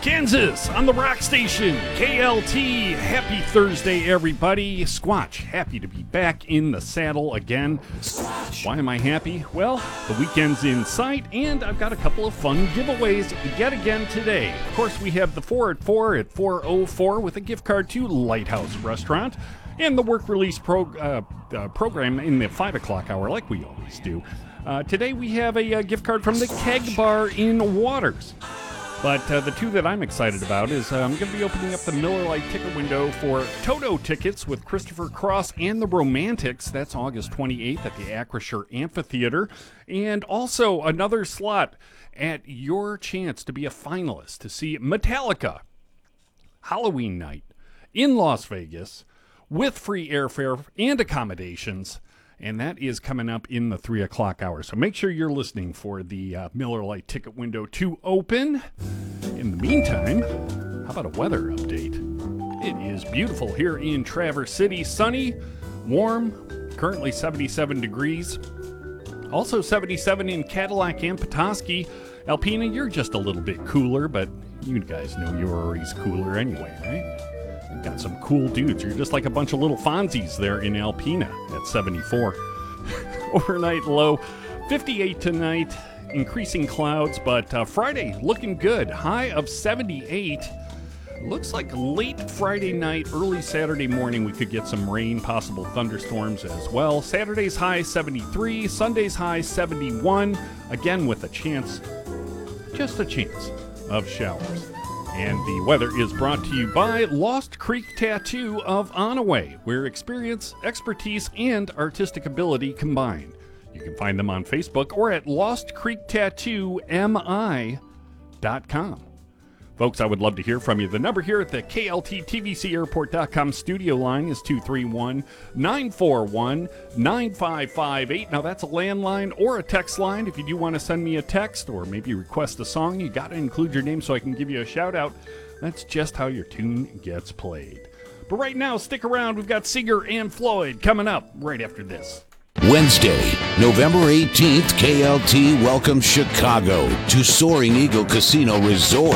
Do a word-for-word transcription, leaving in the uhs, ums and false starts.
Kansas on the rock station, K L T. Happy Thursday, everybody. Squatch, happy to be back in the saddle again. Squatch. Why am I happy? Well, the weekend's in sight, and I've got a couple of fun giveaways yet again today. Of course, we have the four at four at four oh four with a gift card to Lighthouse Restaurant, and the work release pro- uh, uh, program in the five o'clock hour, like we always do. Uh, today, we have a, a gift card from the Keg Bar in Waters. But uh, the two that I'm excited about is uh, I'm going to be opening up the Miller Lite ticket window for Toto tickets with Christopher Cross and the Romantics. That's August twenty-eighth at the Acrisure Amphitheater. And also another slot at your chance to be a finalist to see Metallica Halloween night in Las Vegas with free airfare and accommodations. And that is coming up in the three o'clock hour. So make sure you're listening for the uh, Miller Lite ticket window to open. In the meantime, how about a weather update? It is beautiful here in Traverse City. Sunny, warm, currently seventy-seven degrees. Also seventy-seven in Cadillac and Petoskey. Alpena, you're just a little bit cooler, but you guys know you're always cooler anyway, right? Got some cool dudes. You're just like a bunch of little Fonzies there in Alpena at seventy-four. Overnight low, fifty-eight tonight. Increasing clouds, but uh, Friday looking good. High of seventy-eight. Looks like late Friday night, early Saturday morning, we could get some rain, possible thunderstorms as well. Saturday's high seventy-three. Sunday's high seventy-one. Again with a chance, just a chance, of showers. And the weather is brought to you by Lost Creek Tattoo of Onaway, where experience, expertise, and artistic ability combine. You can find them on Facebook or at lost creek tattoo m i dot com. Folks, I would love to hear from you. The number here at the K L T T V C airport dot com studio line is two three one, nine four one, nine five five eight. Now, that's a landline or a text line. If you do want to send me a text or maybe request a song, you got to include your name so I can give you a shout-out. That's just how your tune gets played. But right now, stick around. We've got Seeger and Floyd coming up right after this. Wednesday, November eighteenth, K L T welcomes Chicago to Soaring Eagle Casino Resort.